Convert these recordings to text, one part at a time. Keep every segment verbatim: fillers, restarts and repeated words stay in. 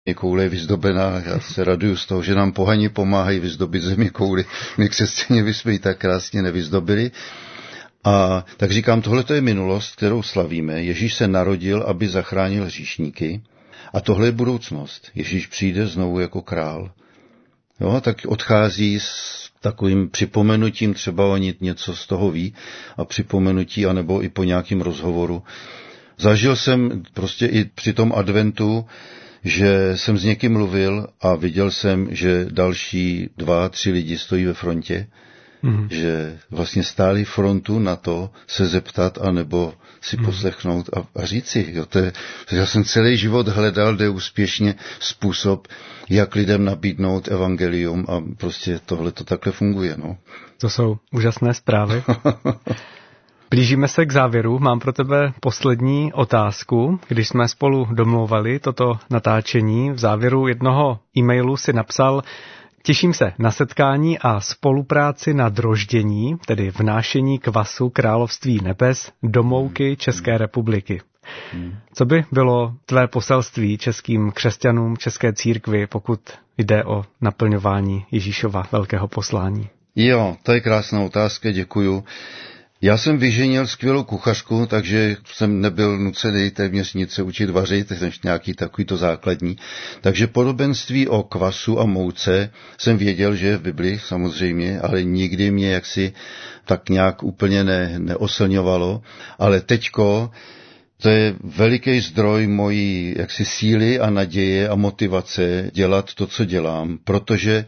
koule je vyzdobená. Já se raduju z toho, že nám pohani pomáhají vyzdobit zemi kouli. My křesťané bychom ji tak krásně nevyzdobili. A tak říkám, tohle je minulost, kterou slavíme. Ježíš se narodil, aby zachránil hříšníky. A tohle je budoucnost. Ježíš přijde znovu jako král. Jo, tak odchází s takovým připomenutím, třeba oni něco z toho ví, a připomenutí, anebo i po nějakém rozhovoru. Zažil jsem prostě i při tom adventu, že jsem s někým mluvil a viděl jsem, že další dva, tři lidi stojí ve frontě, mm. že vlastně stáli frontu na to se zeptat anebo si mm. poslechnout a, a říci. Jo, to je, já jsem celý život hledal, kde úspěšně způsob, jak lidem nabídnout evangelium a prostě tohle to takhle funguje. No. To jsou úžasné zprávy. Blížíme se k závěru. Mám pro tebe poslední otázku. Když jsme spolu domlouvali toto natáčení, v závěru jednoho e-mailu si napsal: těším se na setkání a spolupráci na droždění, tedy vnášení kvasu království nebes do mouky České republiky. Co by bylo tvé poselství českým křesťanům, české církvi, pokud jde o naplňování Ježíšova velkého poslání? Jo, to je krásná otázka, děkuju. Já jsem vyženil skvělou kuchařku, takže jsem nebyl nucený téměř nic se učit vařit, než nějaký takovýto základní. Takže podobenství o kvasu a mouce jsem věděl, že je v Bibli samozřejmě, ale nikdy mě jaksi tak nějak úplně ne, neoslňovalo. Ale teďko to je veliký zdroj mojí jaksi síly a naděje a motivace dělat to, co dělám, protože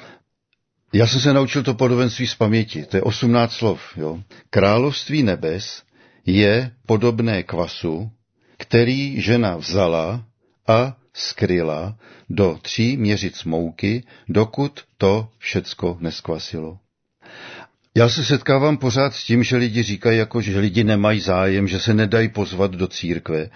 já jsem se naučil to podobenství z paměti, to je osmnáct slov. Jo. Království nebes je podobné kvasu, který žena vzala a skryla do tří měřic mouky, dokud to všecko neskvasilo. Já se setkávám pořád s tím, že lidi říkají, jako, že lidi nemají zájem, že se nedají pozvat do církve.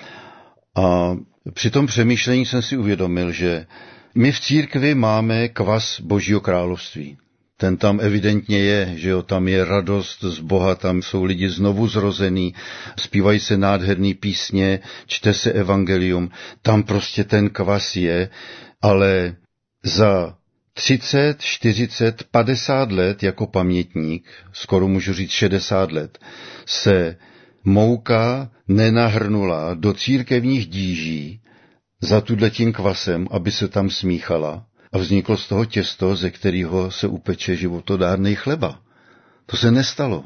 A při tom přemýšlení jsem si uvědomil, že my v církvi máme kvas Božího království. Ten tam evidentně je, že jo, tam je radost z Boha, tam jsou lidi znovu zrozený, zpívají se nádherný písně, čte se evangelium, tam prostě ten kvas je, ale za třicet, čtyřicet, padesát let jako pamětník, skoro můžu říct šedesát let, se mouka nenahrnula do církevních díží za tudletím kvasem, aby se tam smíchala a vzniklo z toho těsto, ze kterého se upeče životodárný chleba. To se nestalo.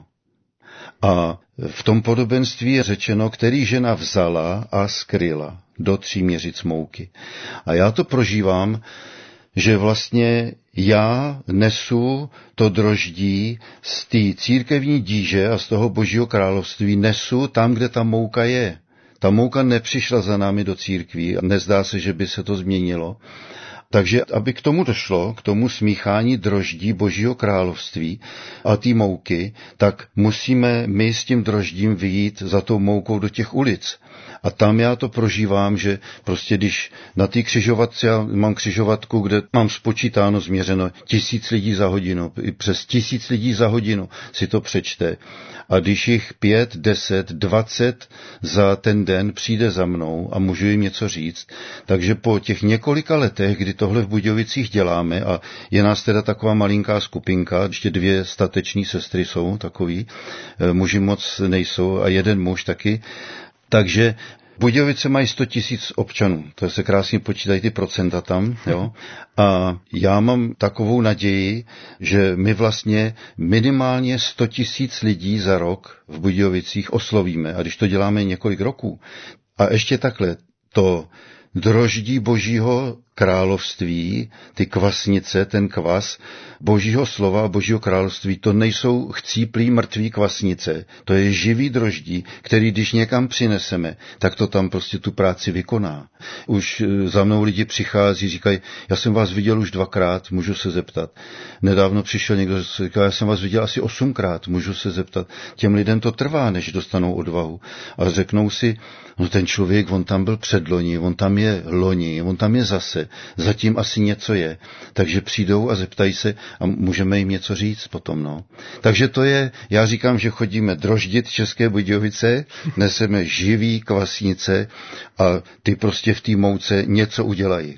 A v tom podobenství je řečeno, který žena vzala a skryla do tří měřic mouky. A já to prožívám, že vlastně já nesu to droždí z té církevní díže a z toho Božího království nesu tam, kde ta mouka je. Ta mouka nepřišla za námi do církví a nezdá se, že by se to změnilo. Takže aby k tomu došlo, k tomu smíchání droždí Božího království a té mouky, tak musíme my s tím droždím vyjít za tou moukou do těch ulic. A tam já to prožívám, že prostě když na té křižovatce, já mám křižovatku, kde mám spočítáno, změřeno tisíc lidí za hodinu, i přes tisíc lidí za hodinu si to přečte. A když jich pět, deset, dvacet za ten den přijde za mnou a můžu jim něco říct, takže po těch několika letech, kdy tohle v Budějovicích děláme a je nás teda taková malinká skupinka, ještě dvě stateční sestry jsou takový, muži moc nejsou a jeden muž taky, takže Budějovice mají sto tisíc občanů, to se krásně počítají ty procenta tam, jo. A já mám takovou naději, že my vlastně minimálně sto tisíc lidí za rok v Budějovicích oslovíme. A když to děláme několik roků, a ještě takhle, to droždí Božího království, ty kvasnice, ten kvas Božího slova a Božího království, to nejsou chcíplý mrtví kvasnice, to je živý droždí, který když někam přineseme, tak to tam prostě tu práci vykoná. Už za mnou lidi přichází, říkají, já jsem vás viděl už dvakrát, můžu se zeptat. Nedávno přišel někdo, říkal, já jsem vás viděl asi osmkrát, můžu se zeptat. Těm lidem to trvá, než dostanou odvahu. A řeknou si, no ten člověk, on tam byl předloni, on tam je loni, on tam je zase, zatím asi něco je. Takže přijdou a zeptají se a můžeme jim něco říct potom, no. Takže to je, já říkám, že chodíme droždit České Budějovice, neseme živý kvasnice a ty prostě v té mouce něco udělají.